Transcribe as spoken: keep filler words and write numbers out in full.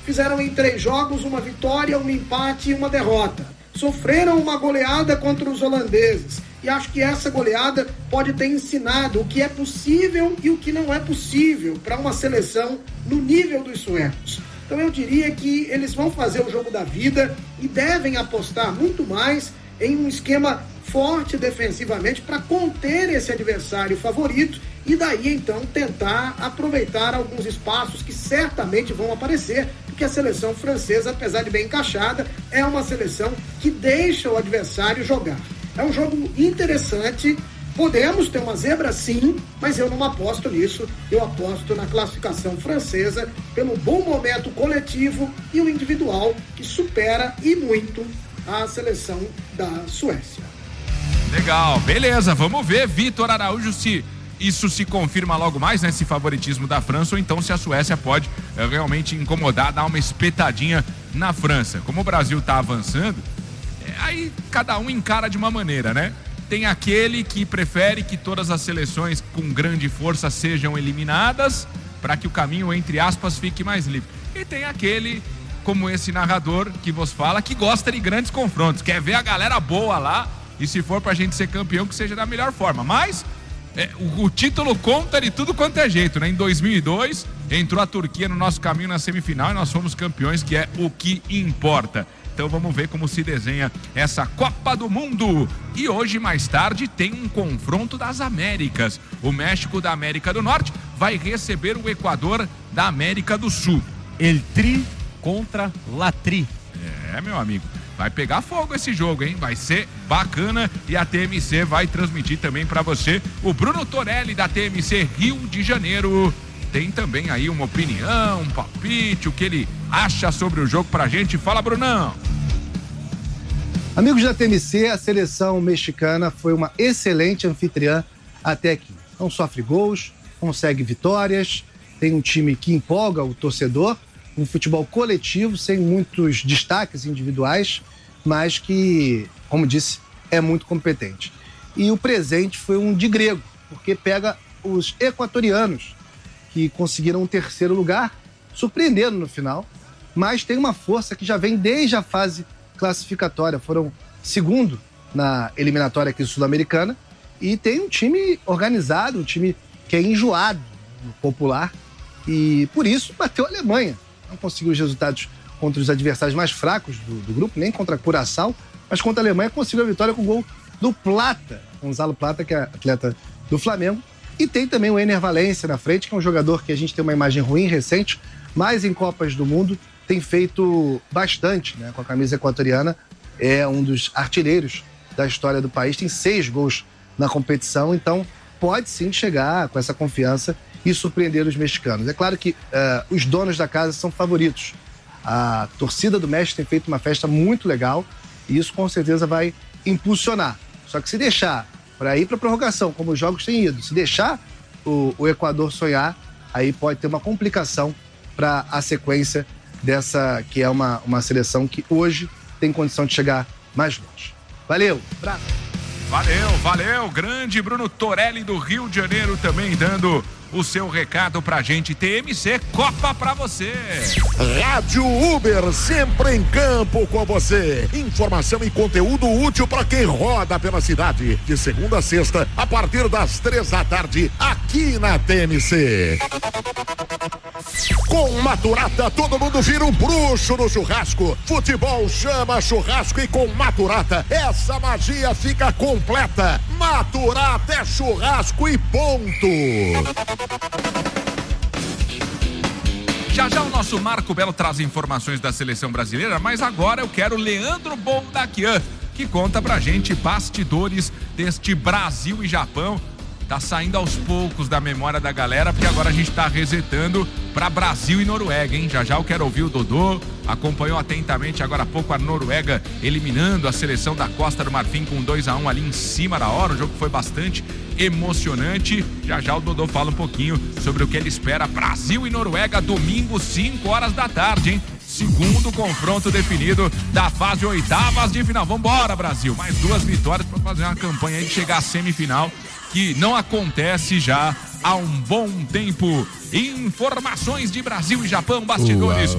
Fizeram em três jogos uma vitória, um empate e uma derrota. Sofreram uma goleada contra os holandeses. E acho que essa goleada pode ter ensinado o que é possível e o que não é possível para uma seleção no nível dos suecos. Então eu diria que eles vão fazer o jogo da vida e devem apostar muito mais em um esquema forte defensivamente para conter esse adversário favorito e daí então tentar aproveitar alguns espaços que certamente vão aparecer, porque a seleção francesa, apesar de bem encaixada, é uma seleção que deixa o adversário jogar. É um jogo interessante, podemos ter uma zebra sim, mas eu não aposto nisso, eu aposto na classificação francesa pelo bom momento coletivo e o individual que supera e muito a seleção da Suécia. Legal, beleza, vamos ver, Vitor Araújo, se isso se confirma logo mais, né, esse favoritismo da França, ou então se a Suécia pode é, realmente incomodar, dar uma espetadinha na França. Como o Brasil tá avançando, é, aí cada um encara de uma maneira, né? Tem aquele que prefere que todas as seleções com grande força sejam eliminadas para que o caminho, entre aspas, fique mais livre. E tem aquele, como esse narrador que vos fala, que gosta de grandes confrontos, quer ver a galera boa lá e se for pra gente ser campeão, que seja da melhor forma. Mas é, o, o título conta de tudo quanto é jeito, né? Em dois mil e dois entrou a Turquia no nosso caminho na semifinal e nós fomos campeões, que é o que importa. Então vamos ver como se desenha essa Copa do Mundo. E hoje, mais tarde, tem um confronto das Américas. O México da América do Norte vai receber o Equador da América do Sul. El Tri contra La Tri. É, meu amigo, vai pegar fogo esse jogo, hein? Vai ser bacana e a T M C vai transmitir também pra você. O Bruno Torelli da T M C Rio de Janeiro tem também aí uma opinião, um palpite, o que ele acha sobre o jogo pra gente. Fala, Brunão! Amigos da T M C, a seleção mexicana foi uma excelente anfitriã até aqui. Não sofre gols, consegue vitórias, tem um time que empolga o torcedor, um futebol coletivo, sem muitos destaques individuais, mas que, como disse, é muito competente. E o presente foi um de grego, porque pega os equatorianos, que conseguiram um terceiro lugar, surpreendendo no final, mas tem uma força que já vem desde a fase classificatória, foram segundo na eliminatória aqui sul-americana, e tem um time organizado, um time que é enjoado, popular, e por isso bateu a Alemanha. Não conseguiu os resultados contra os adversários mais fracos do, do grupo, nem contra a Curaçao, mas contra a Alemanha conseguiu a vitória com o gol do Plata, Gonzalo Plata, que é atleta do Flamengo. E tem também o Ener Valencia na frente, que é um jogador que a gente tem uma imagem ruim recente, mas em Copas do Mundo tem feito bastante, né, com a camisa equatoriana. É um dos artilheiros da história do país, tem seis gols na competição, então pode sim chegar com essa confiança e surpreender os mexicanos. É claro que uh, os donos da casa são favoritos. A torcida do México tem feito uma festa muito legal e isso com certeza vai impulsionar. Só que se deixar para ir para a prorrogação, como os jogos têm ido, se deixar o, o Equador sonhar, aí pode ter uma complicação para a sequência dessa, que é uma, uma seleção que hoje tem condição de chegar mais longe. Valeu, abraço. Valeu, valeu, grande Bruno Torelli do Rio de Janeiro também dando o seu recado pra gente. T M C Copa pra você. Rádio Uber, sempre em campo com você. Informação e conteúdo útil pra quem roda pela cidade. De segunda a sexta, a partir das três da tarde, aqui na T M C. Com Maturata, todo mundo vira um bruxo no churrasco. Futebol chama churrasco e com Maturata, essa magia fica completa. Maturata é churrasco e ponto. Já já o nosso Marco Belo traz informações da seleção brasileira, mas agora eu quero Leandro Boldaquian, que conta pra gente bastidores deste Brasil e Japão. Tá saindo aos poucos da memória da galera, porque agora a gente tá resetando pra Brasil e Noruega, hein? Já já eu quero ouvir o Dodô, acompanhou atentamente agora há pouco a Noruega eliminando a seleção da Costa do Marfim com dois a um ali em cima da hora, um jogo que foi bastante emocionante. Já já o Dodô fala um pouquinho sobre o que ele espera. Brasil e Noruega, domingo, cinco horas da tarde, hein? Segundo confronto definido da fase oitavas de final. Vambora, Brasil! Mais duas vitórias para fazer uma campanha aí de chegar à semifinal, que não acontece já há um bom tempo. Informações de Brasil e Japão, bastidores. Uau.